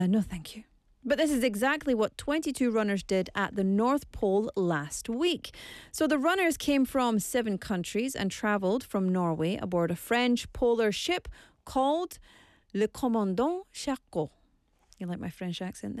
No, thank you. But this is exactly what 22 runners did at the North Pole last week. So the runners came from 7 countries and travelled from Norway aboard a French polar ship called Le Commandant Charcot. You like my French accent there?